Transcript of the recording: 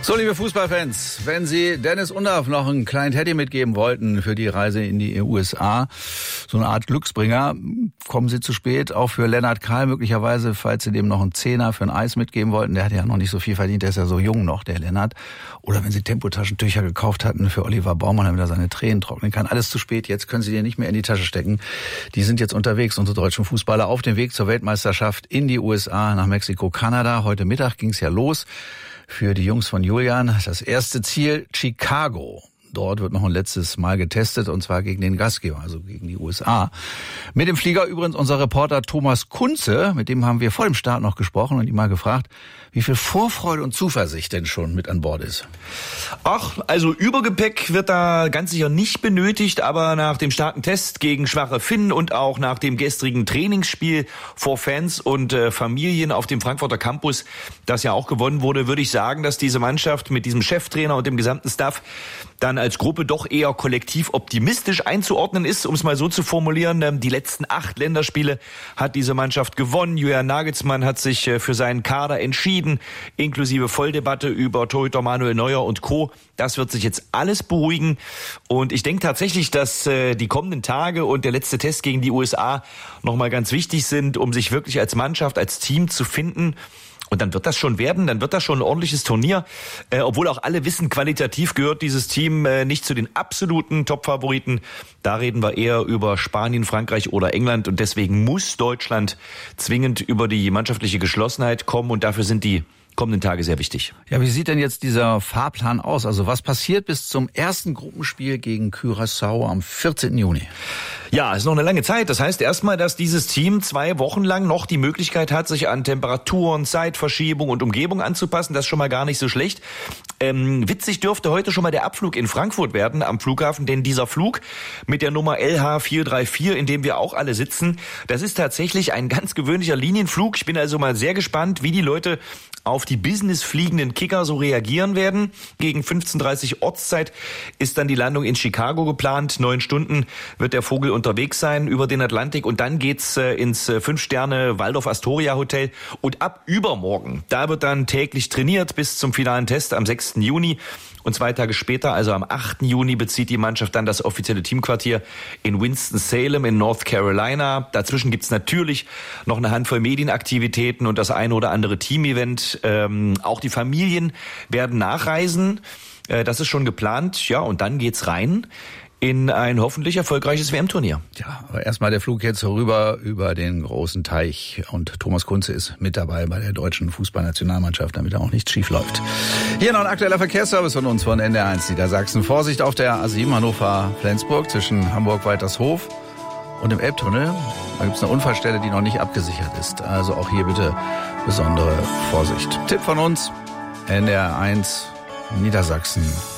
So, liebe Fußballfans, wenn Sie Dennis Undaff noch einen kleinen Teddy mitgeben wollten für die Reise in die USA, so eine Art Glücksbringer, kommen Sie zu spät. Auch für Lennart Kahl möglicherweise, falls Sie dem noch einen Zehner für ein Eis mitgeben wollten. Der hat ja noch nicht so viel verdient, der ist ja so jung noch, der Lennart. Oder wenn Sie Tempotaschentücher gekauft hatten für Oliver Baumann, damit er seine Tränen trocknen kann. Alles zu spät, jetzt können Sie die nicht mehr in die Tasche stecken. Die sind jetzt unterwegs, unsere deutschen Fußballer, auf dem Weg zur Weltmeisterschaft in die USA, nach Mexiko, Kanada. Heute Mittag ging's ja los. Für die Jungs von Julian das erste Ziel Chicago. Dort wird noch ein letztes Mal getestet, und zwar gegen den Gastgeber, also gegen die USA. Mit dem Flieger übrigens unser Reporter Thomas Kunze, mit dem haben wir vor dem Start noch gesprochen und ihn mal gefragt, wie viel Vorfreude und Zuversicht denn schon mit an Bord ist. Ach, also Übergepäck wird da ganz sicher nicht benötigt, aber nach dem starken Test gegen schwache Finnen und auch nach dem gestrigen Trainingsspiel vor Fans und Familien auf dem Frankfurter Campus, das ja auch gewonnen wurde, würde ich sagen, dass diese Mannschaft mit diesem Cheftrainer und dem gesamten Staff dann als Gruppe doch eher kollektiv optimistisch einzuordnen ist, um es mal so zu formulieren. Die letzten 8 Länderspiele hat diese Mannschaft gewonnen. Julian Nagelsmann hat sich für seinen Kader entschieden, inklusive Volldebatte über Torhüter Manuel Neuer und Co. Das wird sich jetzt alles beruhigen. Und ich denke tatsächlich, dass die kommenden Tage und der letzte Test gegen die USA nochmal ganz wichtig sind, um sich wirklich als Mannschaft, als Team zu finden. Und dann wird das schon werden, dann wird das schon ein ordentliches Turnier. Obwohl auch alle wissen, qualitativ gehört dieses Team nicht zu den absoluten Top-Favoriten. Da reden wir eher über Spanien, Frankreich oder England. Und deswegen muss Deutschland zwingend über die mannschaftliche Geschlossenheit kommen. Und dafür sind die kommenden Tage sehr wichtig. Ja, wie sieht denn jetzt dieser Fahrplan aus? Also was passiert bis zum ersten Gruppenspiel gegen Curaçao am 14. Juni? Ja, ist noch eine lange Zeit. Das heißt erstmal, dass dieses Team 2 Wochen lang noch die Möglichkeit hat, sich an Temperaturen, Zeitverschiebung und Umgebung anzupassen. Das ist schon mal gar nicht so schlecht. Witzig dürfte heute schon mal der Abflug in Frankfurt werden am Flughafen, denn dieser Flug mit der Nummer LH434, in dem wir auch alle sitzen, das ist tatsächlich ein ganz gewöhnlicher Linienflug. Ich bin also mal sehr gespannt, wie die Leute auf die businessfliegenden Kicker so reagieren werden. Gegen 15:30 Ortszeit ist dann die Landung in Chicago geplant. 9 Stunden wird der Vogel unterwegs sein über den Atlantik und dann geht's ins 5-Sterne Waldorf Astoria Hotel und ab übermorgen, da wird dann täglich trainiert bis zum finalen Test am 6. Juni. Und 2 Tage später, also am 8. Juni, bezieht die Mannschaft dann das offizielle Teamquartier in Winston-Salem in North Carolina. Dazwischen gibt's natürlich noch eine Handvoll Medienaktivitäten und das eine oder andere Teamevent. Auch die Familien werden nachreisen. Das ist schon geplant. Ja, und dann geht's rein in ein hoffentlich erfolgreiches WM-Turnier. Ja, aber erstmal der Flug jetzt rüber über den großen Teich. Und Thomas Kunze ist mit dabei bei der deutschen Fußballnationalmannschaft, damit da auch nichts schief läuft. Hier noch ein aktueller Verkehrsservice von uns von NDR1 Niedersachsen. Vorsicht auf der A7 Hannover-Flensburg zwischen Hamburg-Waltershof und dem Elbtunnel. Da gibt es eine Unfallstelle, die noch nicht abgesichert ist. Also auch hier bitte besondere Vorsicht. Tipp von uns, NDR1 Niedersachsen.